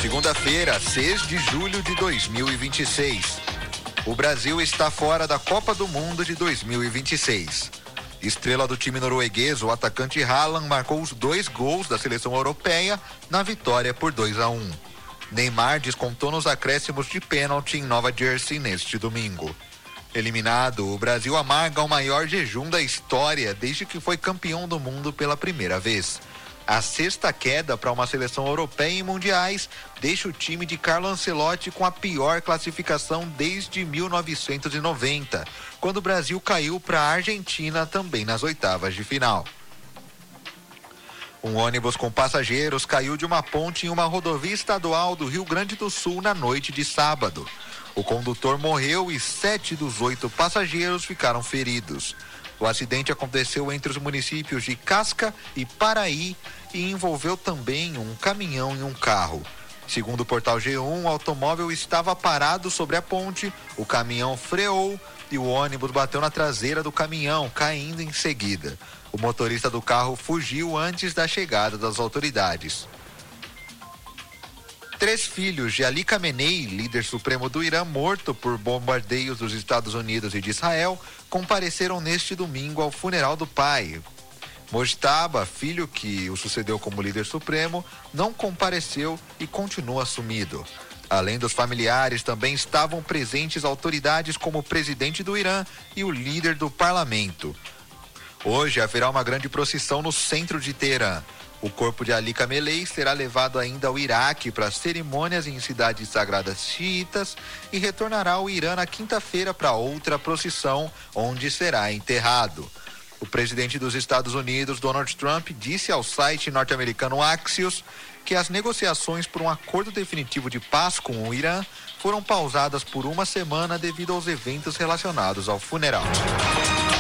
Segunda-feira, 6 de julho de 2026. O Brasil está fora da Copa do Mundo de 2026. Estrela do time norueguês, o atacante Haaland, marcou os 2 gols da seleção europeia na vitória por 2-1. Neymar descontou nos acréscimos de pênalti em Nova Jersey neste domingo. Eliminado, o Brasil amarga o maior jejum da história desde que foi campeão do mundo pela primeira vez. A 6ª queda para uma seleção europeia em mundiais deixa o time de Carlo Ancelotti com a pior classificação desde 1990, quando o Brasil caiu para a Argentina também nas oitavas de final. Um ônibus com passageiros caiu de uma ponte em uma rodovia estadual do Rio Grande do Sul na noite de sábado. O condutor morreu e 7 dos 8 passageiros ficaram feridos. O acidente aconteceu entre os municípios de Casca e Paraí e envolveu também um caminhão e um carro. Segundo o portal G1, o automóvel estava parado sobre a ponte, o caminhão freou e o ônibus bateu na traseira do caminhão, caindo em seguida. O motorista do carro fugiu antes da chegada das autoridades. 3 filhos de Ali Khamenei, líder supremo do Irã, morto por bombardeios dos Estados Unidos e de Israel, compareceram neste domingo ao funeral do pai. Mojtaba, filho que o sucedeu como líder supremo, não compareceu e continua sumido. Além dos familiares, também estavam presentes autoridades como o presidente do Irã e o líder do parlamento. Hoje haverá uma grande procissão no centro de Teherã. O corpo de Ali Khamenei será levado ainda ao Iraque para cerimônias em cidades sagradas xiitas e retornará ao Irã na quinta-feira para outra procissão, onde será enterrado. O presidente dos Estados Unidos, Donald Trump, disse ao site norte-americano Axios que as negociações por um acordo definitivo de paz com o Irã foram pausadas por uma semana devido aos eventos relacionados ao funeral.